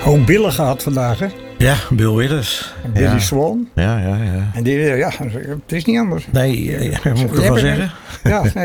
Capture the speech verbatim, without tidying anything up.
Ook Billen gehad vandaag, hè? Ja, Bill Withers. En Billy ja. Swan. Ja, ja, ja. En die, ja, het is niet anders. Nee, ja, moet ik Ze ervan hebben zeggen? het. Ja, nee,